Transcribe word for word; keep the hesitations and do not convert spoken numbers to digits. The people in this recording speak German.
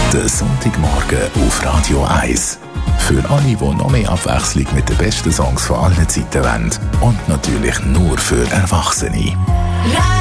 Der Sonntagmorgen auf Radio eins. Für alle, die noch mehr Abwechslung mit den besten Songs von allen Zeiten wollen. Und natürlich nur für Erwachsene.